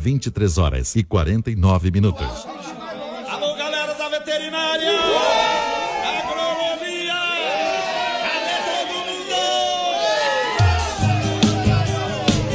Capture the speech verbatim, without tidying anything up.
vinte e três horas e quarenta e nove minutos. Alô, galera da veterinária!